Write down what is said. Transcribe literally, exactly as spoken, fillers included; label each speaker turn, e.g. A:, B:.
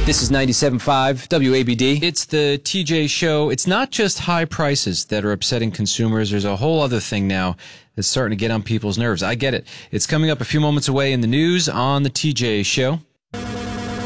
A: This is ninety-seven point five W A B D.
B: It's the T J Show. It's not just high prices that are upsetting consumers. There's a whole other thing now that's starting to get on people's nerves. I get it. It's coming up a few moments away in the news on the T J Show.